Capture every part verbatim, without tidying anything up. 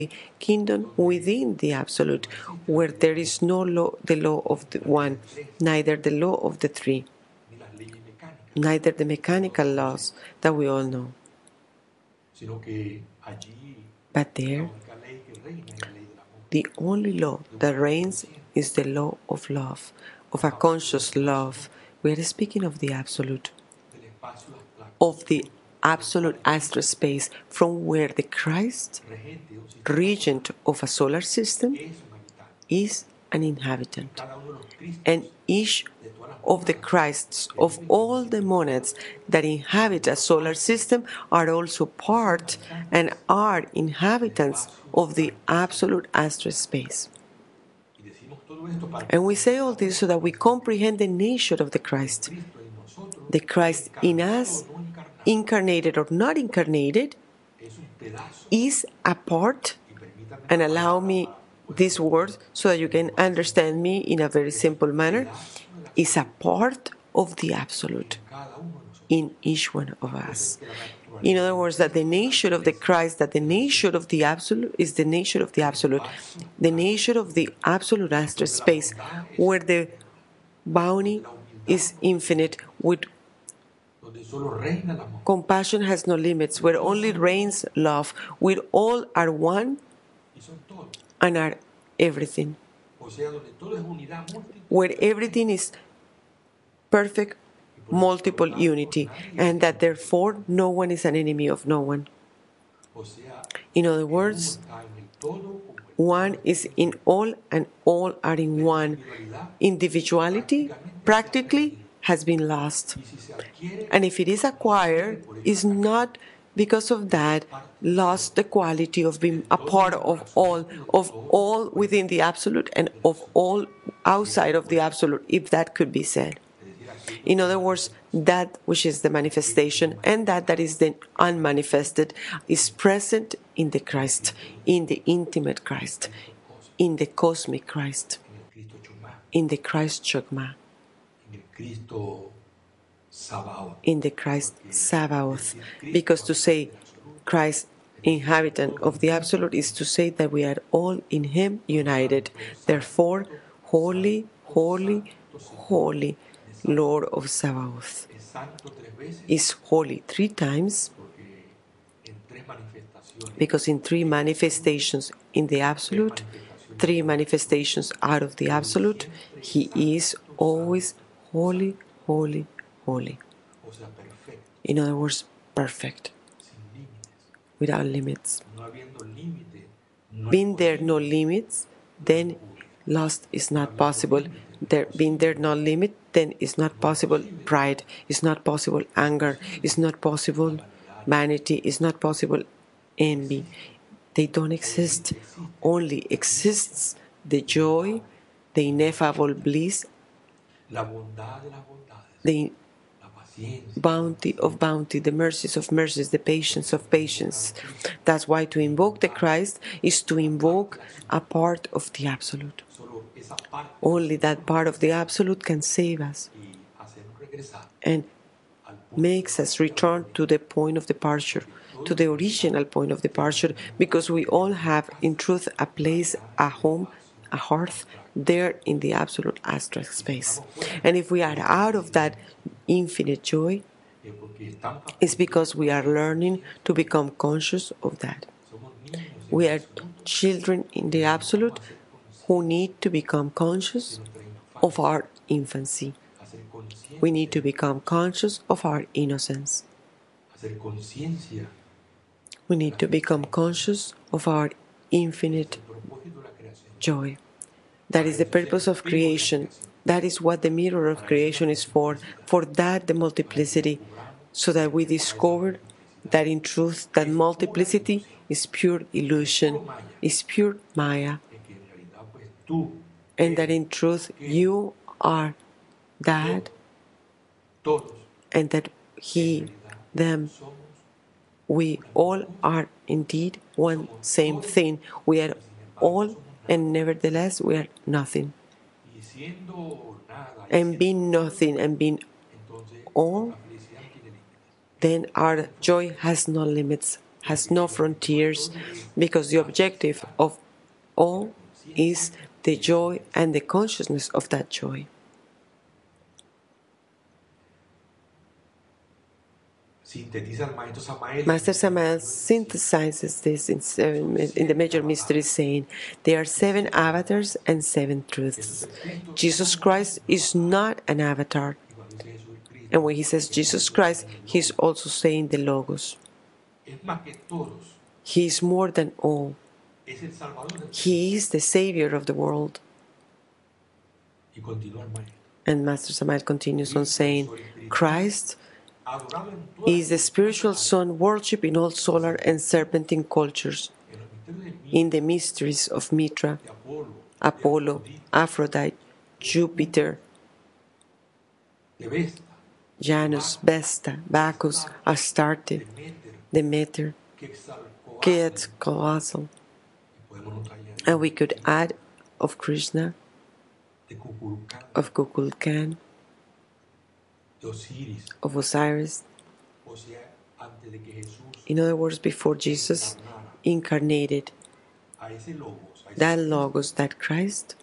kingdom within the absolute, where there is no law, the law of the one, neither the law of the three, neither the mechanical laws that we all know. But there, the only law that reigns is the law of love, of a conscious love. We are speaking of the absolute, of the absolute astral space, from where the Christ, regent of a solar system, is an inhabitant. And each of the Christs of all the monads that inhabit a solar system are also part and are inhabitants of the absolute astral space. And we say all this so that we comprehend the nature of the Christ. The Christ in us, incarnated or not incarnated, is a part, and allow me this word so that you can understand me in a very simple manner, is a part of the absolute in each one of us. In other words, that the nature of the Christ, that the nature of the absolute is the nature of the absolute, the nature of the absolute astral space, where the bounty is infinite, with compassion has no limits, where only reigns love, where all are one and are everything, where everything is perfect, multiple unity, and that therefore no one is an enemy of no one. In other words, one is in all and all are in one. Individuality practically has been lost. And if it is acquired, is not because of that lost the quality of being a part of all, of all within the absolute and of all outside of the absolute, if that could be said. In other words, that which is the manifestation and that that is the unmanifested is present in the Christ, in the intimate Christ, in the cosmic Christ, in the Christ Chokmah, in the Christ Sabaoth. Because to say Christ inhabitant of the absolute is to say that we are all in Him united. Therefore, holy, holy, holy, Lord of Sabaoth is holy three times, because in three manifestations in the absolute, three manifestations out of the absolute, He is always holy, holy, holy. In other words, perfect, without limits. Being there no limits, then lost is not possible. There, being there no limit, then is not possible pride, is not possible anger, is not possible vanity, is not possible envy. They don't exist. Only exists the joy, the ineffable bliss, the bounty of bounty, the mercies of mercies, the patience of patience. That's why to invoke the Christ is to invoke a part of the absolute. Only that part of the absolute can save us and makes us return to the point of departure, to the original point of departure, because we all have in truth a place, a home, a hearth there in the absolute astral space. And if we are out of that infinite joy, it's because we are learning to become conscious of that. We are children in the absolute who need to become conscious of our infancy. We need to become conscious of our innocence. We need to become conscious of our infinite joy. That is the purpose of creation. That is what the mirror of creation is for. For that, the multiplicity, so that we discover that in truth, that multiplicity is pure illusion, is pure Maya, and that in truth you are that, and that he, them, we all are indeed one same thing. We are all, and nevertheless we are nothing. And being nothing and being all, then our joy has no limits has no frontiers, because the objective of all is the joy and the consciousness of that joy. Master Samael synthesizes this in, seven, in the major mysteries, saying there are seven avatars and seven truths. Jesus Christ is not an avatar. And when he says Jesus Christ, he's also saying the Logos. He is more than all. He is the Savior of the world. And Master Samael continues on saying, Christ is the spiritual sun worshipped in all solar and serpentine cultures, in the mysteries of Mitra, Apollo, Aphrodite, Jupiter, Janus, Vesta, Bacchus, Astarte, Demeter, Quetzalcoatl. And we could add of Krishna, of Kukulkan, of Osiris. In other words, before Jesus incarnated, that Logos, that Christ,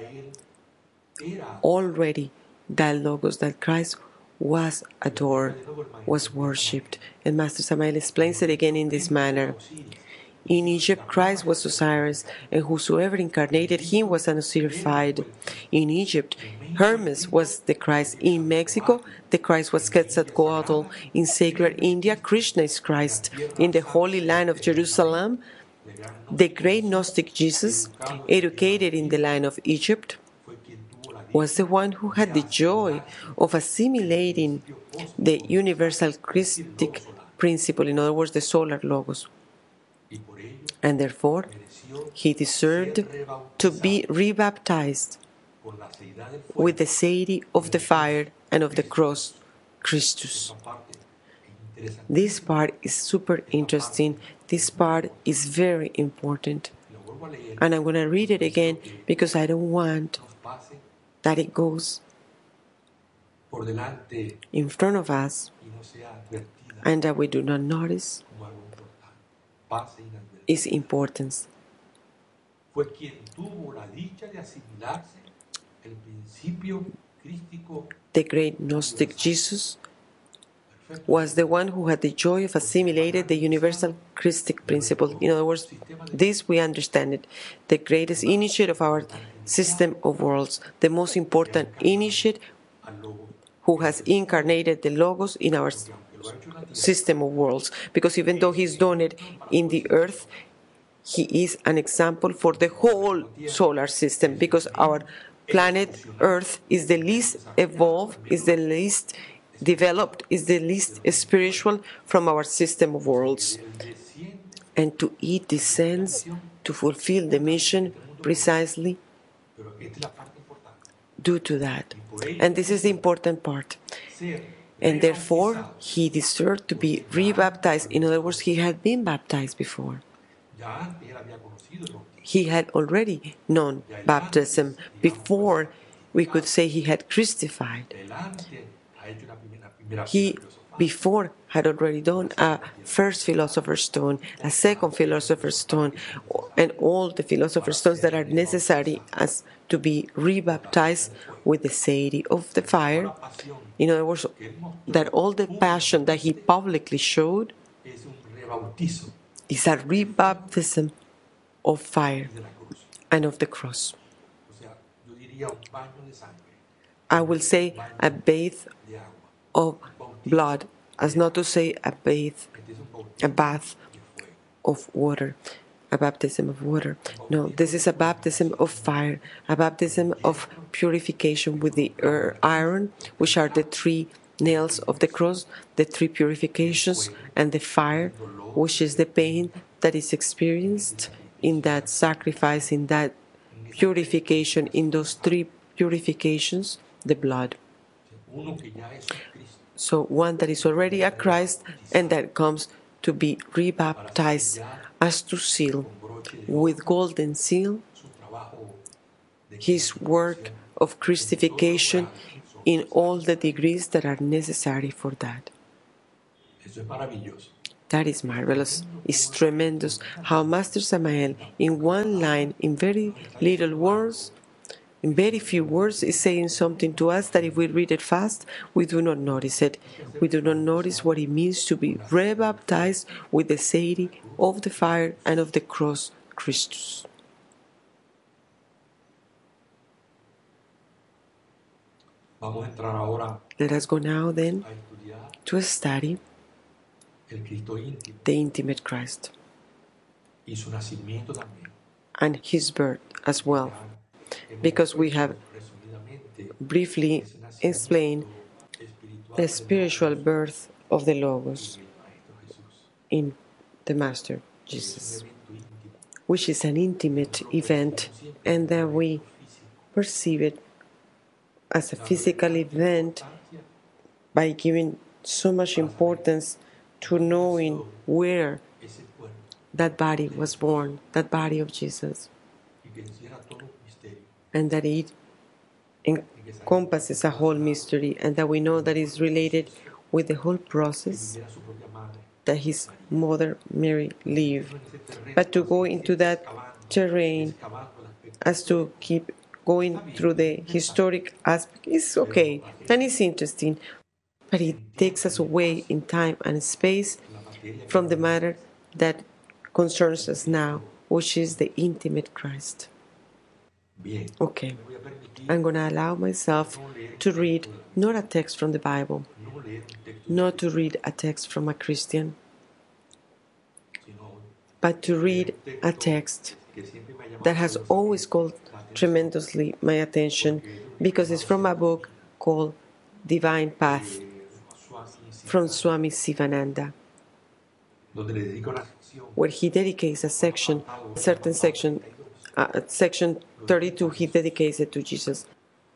already that Logos, that Christ was adored, was worshipped. And Master Samael explains it again in this manner. In Egypt, Christ was Osiris, and whosoever incarnated him was an Osirified. In Egypt, Hermes was the Christ. In Mexico, the Christ was Quetzalcoatl. In sacred India, Krishna is Christ. In the Holy Land of Jerusalem, the great Gnostic Jesus, educated in the land of Egypt, was the one who had the joy of assimilating the universal Christic principle, in other words, the solar Logos. And therefore, he deserved to be rebaptized with the deity of the fire and of the cross, Christus. This part is super interesting. This part is very important. And I'm going to read it again because I don't want that it goes in front of us and that we do not notice its importance. The great Gnostic Jesus was the one who had the joy of assimilating the universal Christic principle. In other words, this we understand it. The greatest initiate of our system of worlds, the most important initiate who has incarnated the Logos in our system of worlds. Because even though he's done it in the earth, he is an example for the whole solar system, because our planet Earth is the least evolved, is the least developed, is the least spiritual from our system of worlds. And to it descends to fulfill the mission precisely due to that. And this is the important part. And therefore, he deserved to be rebaptized. In other words, he had been baptized before. He had already known baptism before we could say he had crucified. He before had already done a first philosopher's stone, a second philosopher's stone, and all the philosopher's stones that are necessary as to be rebaptized with the deity of the fire. In other words, that all the passion that he publicly showed is a rebaptism of fire and of the cross. I will say a bath of blood, as not to say a bath, a bath of water, a baptism of water. No, this is a baptism of fire, a baptism of purification with the iron, which are the three nails of the cross, the three purifications, and the fire, which is the pain that is experienced in that sacrifice, in that purification, in those three purifications, the blood. So one that is already a Christ and that comes to be rebaptized as to seal with golden seal his work of Christification in all the degrees that are necessary for that. That is marvelous. It's tremendous how Master Samael, in one line, in very little words, in very few words, is saying something to us that if we read it fast, we do not notice it. We do not notice what it means to be rebaptized with the deity of the fire and of the cross, Christus. Let us go now then to study the intimate Christ and his birth as well, because we have briefly explained the spiritual birth of the Logos in the Master Jesus, which is an intimate event, and that we perceive it as a physical event by giving so much importance to knowing where that body was born, that body of Jesus, and that it encompasses a whole mystery, and that we know that is related with the whole process that his mother Mary lived. But to go into that terrain as to keep going through the historic aspect is okay, and it's interesting, but it takes us away in time and space from the matter that concerns us now, which is the intimate Christ. Okay, I'm going to allow myself to read not a text from the Bible, not to read a text from a Christian, but to read a text that has always called tremendously my attention, because it's from a book called Divine Path from Swami Sivananda, where he dedicates a section, a certain section, uh, section thirty-two, he dedicates it to Jesus.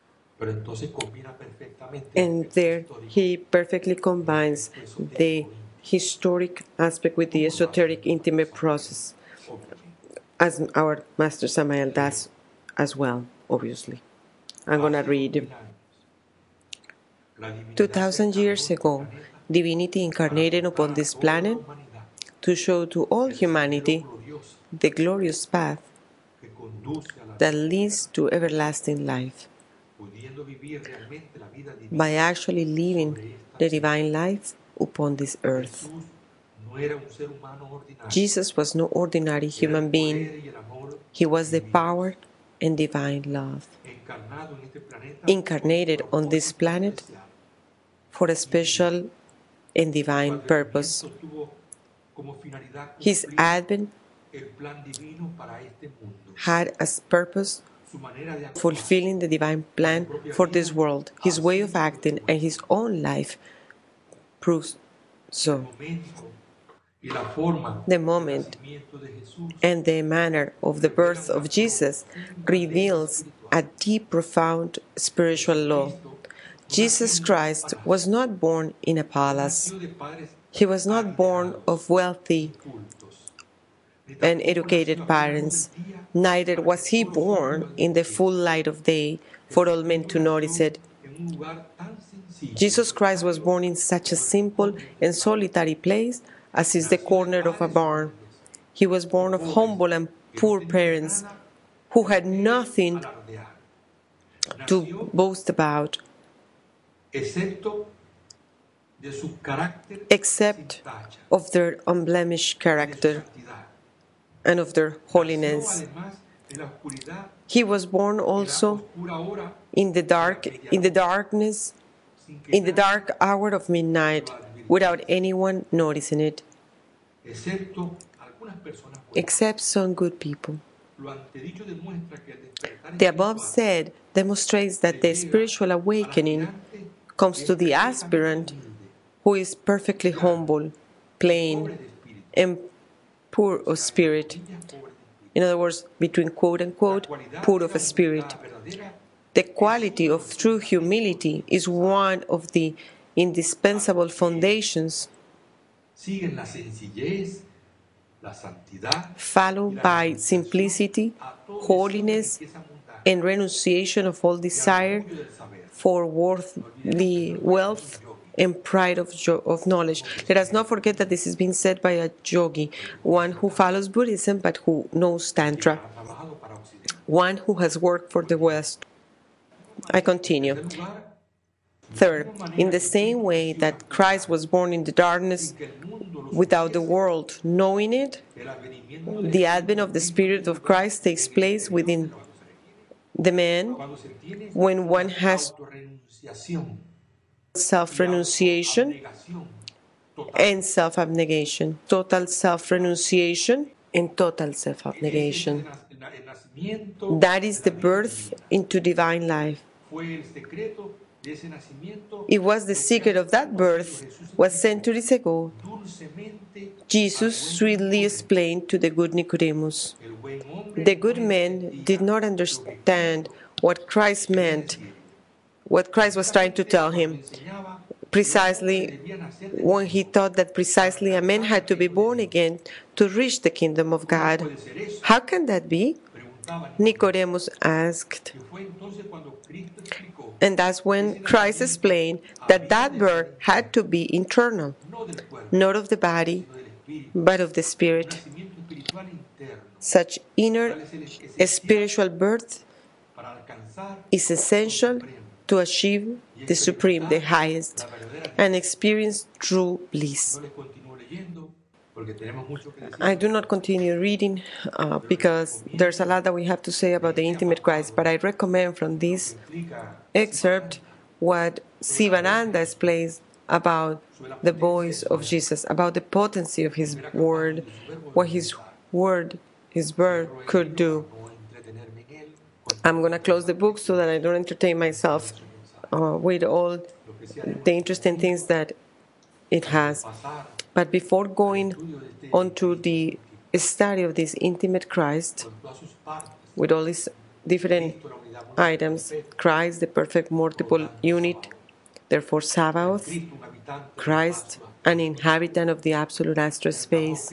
And there he perfectly combines the historic aspect with the esoteric intimate process, as our Master Samael does as well, obviously. I'm going to read. Two thousand years ago, divinity incarnated upon this planet to show to all humanity the glorious path that leads to everlasting life. By actually living the divine life upon this earth. Jesus was no ordinary human being. He was the power and divine love, incarnated on this planet for a special and divine purpose. His advent had as purpose fulfilling the divine plan for this world. His way of acting and his own life proves so. The moment and the manner of the birth of Jesus reveals a deep, profound spiritual law. Jesus Christ was not born in a palace. He was not born of wealthy and educated parents. Neither was he born in the full light of day for all men to notice it. Jesus Christ was born in such a simple and solitary place as is the corner of a barn. He was born of humble and poor parents who had nothing to boast about except of their unblemished character and of their holiness. He was born also in the dark, in the darkness, in the dark hour of midnight, without anyone noticing it, except some good people. The above said demonstrates that the spiritual awakening comes to the aspirant who is perfectly humble, plain, and poor of spirit. In other words, between quote-unquote, poor of spirit. The quality of true humility is one of the indispensable foundations, followed by simplicity, holiness, and renunciation of all desire for worldly wealth and pride of, jo- of knowledge. Let us not forget that this is being said by a yogi, one who follows Buddhism but who knows Tantra, one who has worked for the West. I continue. Third, in the same way that Christ was born in the darkness without the world knowing it, the advent of the Spirit of Christ takes place within the man when one has self-renunciation and self-abnegation, total self-renunciation and total self-abnegation. That is the birth into divine life. It was the secret of that birth what centuries ago Jesus sweetly explained to the good Nicodemus. The good man did not understand what Christ meant, what Christ was trying to tell him, precisely when he thought that precisely a man had to be born again to reach the kingdom of God. How can that be? Nicodemus asked. And that's when Christ explained that that birth had to be internal, not of the body, but of the spirit. Such inner spiritual birth is essential to achieve the supreme, the highest, and experience true bliss. I do not continue reading uh, because there's a lot that we have to say about the intimate Christ, but I recommend from this excerpt what Sivananda explains about the voice of Jesus, about the potency of his word, what his word, his word could do. I'm going to close the book so that I don't entertain myself uh, with all the interesting things that it has. But before going on to the study of this intimate Christ, with all these different items, Christ, the perfect multiple unit, therefore Sabaoth, Christ, an inhabitant of the absolute astral space,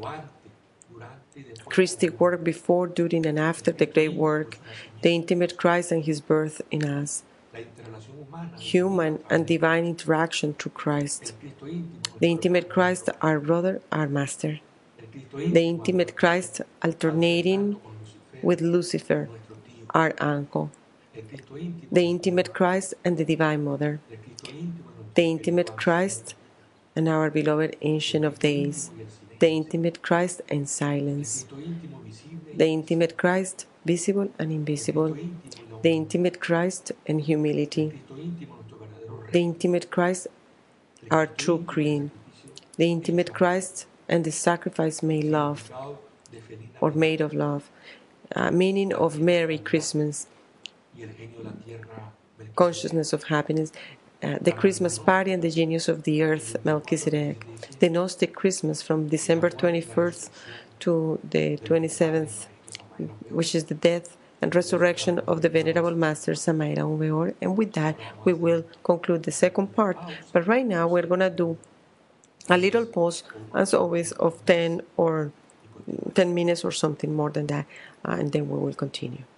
Christic work before, during, and after the great work, the intimate Christ and his birth in us, human and divine interaction through Christ, the intimate Christ, our brother, our master, the intimate Christ alternating with Lucifer, our uncle, the intimate Christ and the Divine Mother, the intimate Christ and our beloved Ancient of Days, the intimate Christ and silence, the intimate Christ, visible and invisible, the intimate Christ and humility, the intimate Christ, our true Queen, the intimate Christ and the sacrifice made love, or made of love, uh, meaning of Merry Christmas, consciousness of happiness, uh, the Christmas party and the genius of the earth, Melchizedek, the Gnostic Christmas from December twenty-first to the twenty-seventh, which is the death and resurrection of the Venerable Master Samael Aun Weor. And with that, we will conclude the second part. But right now, we're going to do a little pause, as always, of ten or ten minutes or something more than that, uh, and then we will continue.